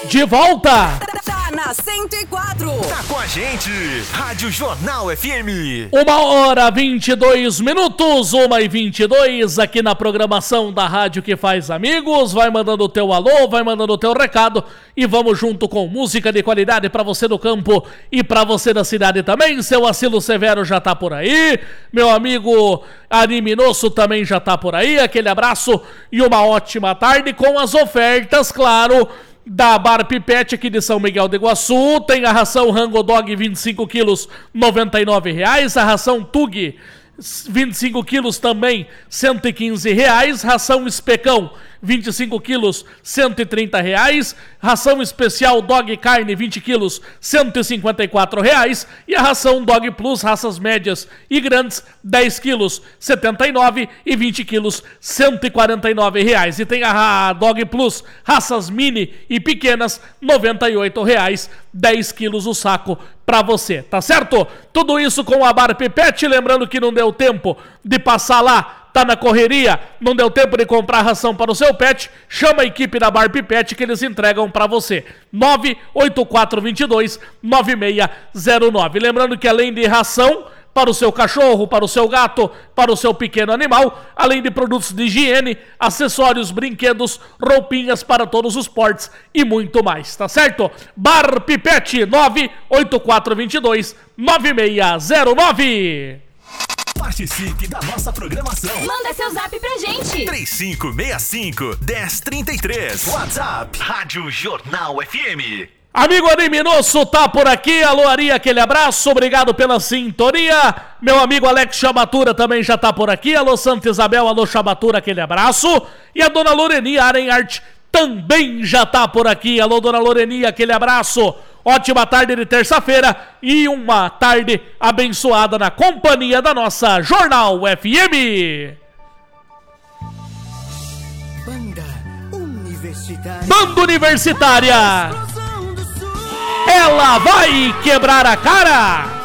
De volta! Tá na 104. Tá com a gente, Rádio Jornal FM. 1h22, 1h22, aqui na programação da rádio que faz amigos. Vai mandando o teu alô, vai mandando o teu recado e vamos junto com música de qualidade pra você do campo e pra você da cidade também. Seu Acilo Severo já tá por aí, meu amigo Ari Minosso também já tá por aí. Aquele abraço e uma ótima tarde com as ofertas, claro, da Bar Pipete aqui de São Miguel do Iguaçu. Tem a ração Rango Dog 25 quilos, R$ 99,00. A ração Tug 25 quilos também, R$ 115,00. Ração Especão 25 quilos, R$ 130,00. Ração especial Dog Carne 20 quilos, R$ 154,00. E a ração Dog Plus, raças médias e grandes, 10 quilos, R$ 79,00. E 20 quilos, R$ 149,00. E tem a Dog Plus, raças mini e pequenas, R$ 98,00. 10 quilos o saco pra você, tá certo? Tudo isso com a Bar Pipete. Lembrando que não deu tempo de passar lá, tá na correria, não deu tempo de comprar ração para o seu pet, chama a equipe da Bar Pipete que eles entregam para você. 98422-9609. Lembrando que além de ração para o seu cachorro, para o seu gato, para o seu pequeno animal, além de produtos de higiene, acessórios, brinquedos, roupinhas para todos os portes e muito mais, tá certo? Bar Pipete, 98422-9609. Participe da nossa programação. Manda seu zap pra gente. 3565-1033. WhatsApp, Rádio Jornal FM. Amigo Ari Minosso tá por aqui. Alô, Ari, aquele abraço, obrigado pela sintonia. Meu amigo Alex Chabatura também já tá por aqui. Alô, Santa Isabel, alô, Chabatura, aquele abraço. E a dona Loreni Arenhart também já tá por aqui. Alô, dona Loreni, aquele abraço. Ótima tarde de terça-feira e uma tarde abençoada na companhia da nossa Jornal FM. Banda Universitária. Banda Universitária. Ela vai quebrar a cara.